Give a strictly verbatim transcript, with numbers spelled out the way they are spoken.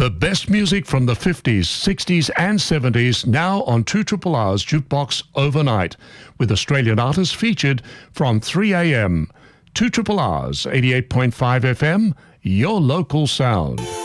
The best music from the fifties, sixties and seventies now on two Triple R's Jukebox Overnight, with Australian artists featured from three a m two Triple R's eighty-eight point five F M, your local sound.